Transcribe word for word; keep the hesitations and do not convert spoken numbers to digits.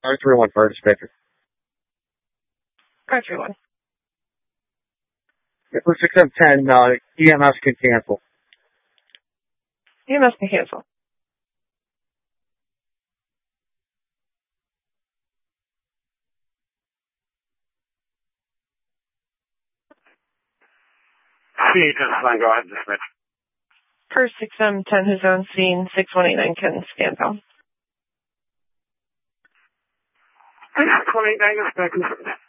R three one for dispatcher. R three one. Yeah, for six seven ten, uh, E M S can cancel. E M S can cancel. C ten line, go ahead, dispatch. Per six seven ten, who's on scene, six one eight nine can stand down. six one eight nine, dispatch.